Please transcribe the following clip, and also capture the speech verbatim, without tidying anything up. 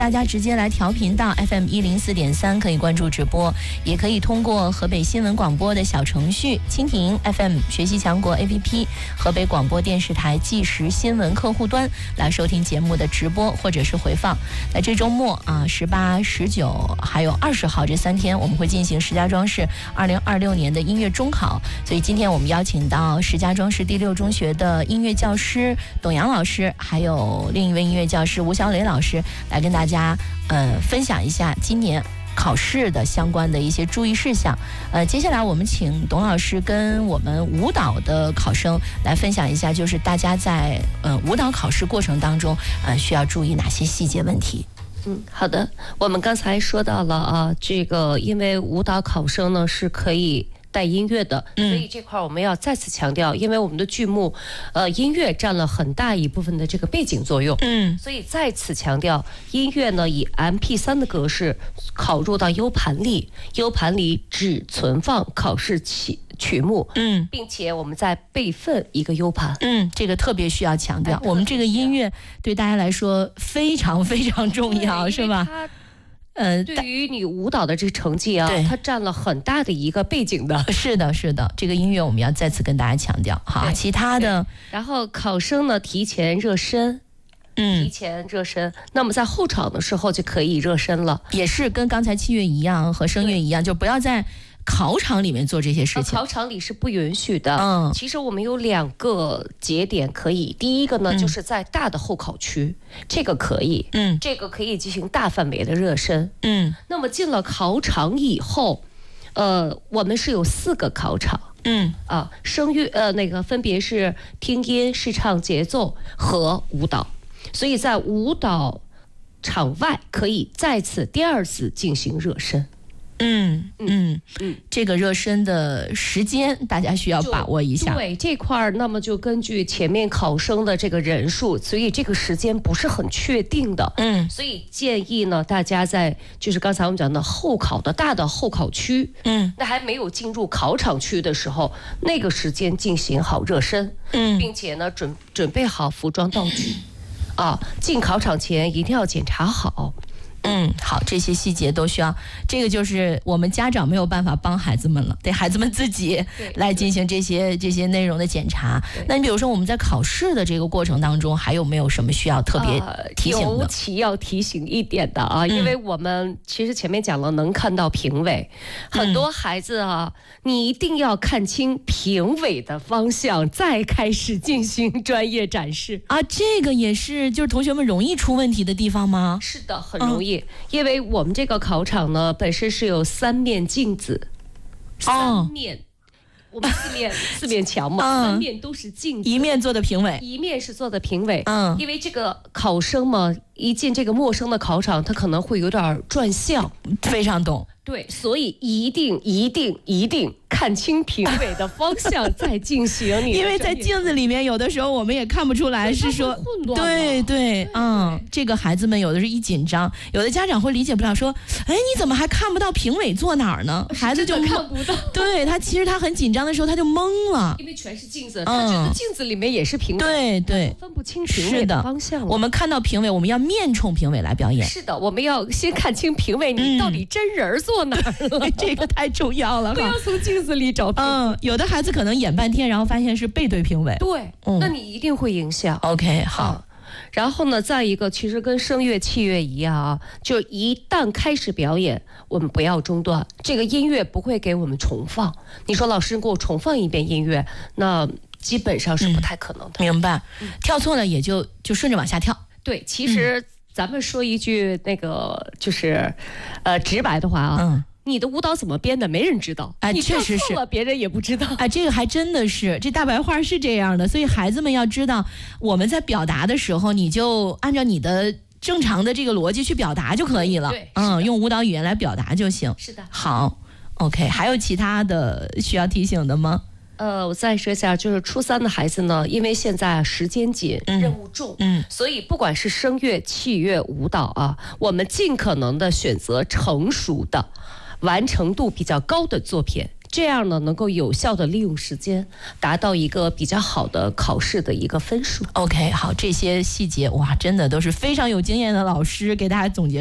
大家直接来调频到 F M 一零四点三，可以关注直播，也可以通过河北新闻广播的小程序、蜻蜓 F M 学习强国 A P P、河北广播电视台即时新闻客户端来收听节目的直播或者是回放。在这周末啊，十八、十九还有二十号这三天，我们会进行石家庄市二零二六年的音乐中考。所以今天我们邀请到石家庄市第六中学的音乐教师董阳老师，还有另一位音乐教师吴小磊老师，来跟大家。家呃分享一下今年考试的相关的一些注意事项。呃，接下来我们请董老师跟我们舞蹈的考生来分享一下，就是大家在呃舞蹈考试过程当中，呃需要注意哪些细节问题。 嗯，好的。我们刚才说到了啊，这个因为舞蹈考生呢是可以带音乐的，所以这块我们要再次强调，因为我们的剧目，呃，音乐占了很大一部分的这个背景作用，嗯，所以再次强调，音乐呢以 M P 三 的格式拷入到 U 盘里 ，U 盘里只存放考试曲曲目，嗯，并且我们再备份一个 U 盘， 嗯，这个特别需要强调，哎、我们这个音乐对大家来说非常非常重要，是吧？ 呃，对于你舞蹈的这个成绩啊，它占了很大的一个背景的。 是的，是的，这个音乐我们要再次跟大家强调哈。其他的， 然后考生呢提前热身，嗯，提前热身。那么在候场的时候就可以热身了， 也是跟刚才器乐一样和声乐一样，就不要在考场里面做这些事情， 考场里是不允许的。嗯，其实我们有两个节点可以，第一个呢、嗯、就是在大的候考区，这个可以，嗯，这个可以进行大范围的热身，嗯。那么进了考场以后，呃，我们是有四个考场，嗯啊，声乐呃那个分别是听音、视唱、节奏和舞蹈，所以在舞蹈场外可以再次第二次进行热身。 嗯嗯嗯，这个热身的时间大家需要把握一下。 对这块儿，那么就根据前面考生的这个人数，所以这个时间不是很确定的。嗯，所以建议呢，大家在就是刚才我们讲的候考的大的候考区，嗯，那还没有进入考场区的时候，那个时间进行好热身，嗯，并且呢准准备好服装道具，啊，进考场前一定要检查好。 嗯，好，这些细节都需要，这个就是我们家长没有办法帮孩子们了，得孩子们自己来进行这些这些内容的检查。那你比如说我们在考试的这个过程当中，还有没有什么需要特别提醒的？ 呃、尤其要提醒一点的啊，嗯、因为我们其实前面讲了，能看到评委，很多孩子啊，嗯、你一定要看清评委的方向，再开始进行专业展示啊。这个也是就是同学们容易出问题的地方吗？ 是的，很容易。嗯，因为我们这个考场呢，本身是有三面镜子，三面，哦、我们四面四面墙嘛，嗯、三面都是镜子， 一面做的评委， 一面是做的评委。嗯，因为这个考生嘛，一进这个陌生的考场，他可能会有点转向， 非常懂。 对，所以一定一定一定看清评委的方向再进行你。 因为在镜子里面，有的时候我们也看不出来，是说混乱。 对对，嗯，这个孩子们有的是一紧张，有的家长会理解不了，说，哎，你怎么还看不到评委坐哪儿呢？孩子就看不到。 对他，其实他很紧张的时候，他就懵了， 因为全是镜子，他觉得镜子里面也是评委， 对对， 分不清评委的方向了。 我们看到评委，我们要面冲评委来表演。 是的，我们要先看清评委，你到底真人坐哪儿了？ 嗯、这个太重要了， 不要从镜子里找评委。 嗯，有的孩子可能演半天，然后发现是背对评委。 对，嗯、那你一定会影响。 OK， 好。 嗯、然后呢，再一个，其实跟声乐、器乐一样啊，就一旦开始表演，我们不要中断。这个音乐不会给我们重放。你说老师给我重放一遍音乐，那基本上是不太可能的。 嗯、明白？嗯、跳错了也就就顺着往下跳。 对，其实。嗯咱们说一句那个就是，呃，直白的话啊，嗯，你的舞蹈怎么编的，没人知道。 哎， 你确实是， 别人也不知道。 哎，这个还真的是，这大白话是这样的，所以孩子们要知道，我们在表达的时候，你就按照你的正常的这个逻辑去表达就可以了。 对， 嗯，用舞蹈语言来表达就行。 是的。 好 ，OK， 还有其他的需要提醒的吗？ 呃，我再说一下，就是初三的孩子呢，因为现在时间紧，嗯、任务重，嗯，所以不管是声乐、器乐、舞蹈啊，我们尽可能的选择成熟的、完成度比较高的作品。 这样呢能够有效的利用时间，达到一个比较好的考试的一个分数。 OK， 好，这些细节哇，真的都是非常有经验的老师给大家总结